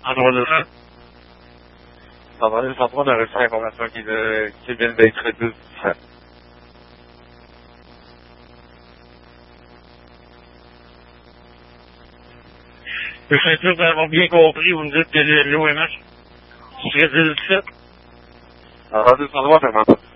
En droit de ça. Ça va, juste en train de reçu l'information qui vient d'être dite. Je suis sûr d'avoir bien compris, vous me dites que l'OMH serait 17. Alors, 203, ça va.